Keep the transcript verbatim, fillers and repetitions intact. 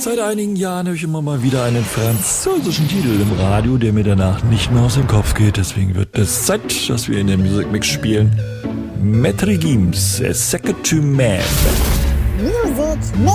Seit einigen Jahren höre ich immer mal wieder einen französischen Titel im Radio, der mir danach nicht mehr aus dem Kopf geht. Deswegen wird es Zeit, dass wir in den Music Mix spielen. Maître Gims, A Second to Man. Music Mix.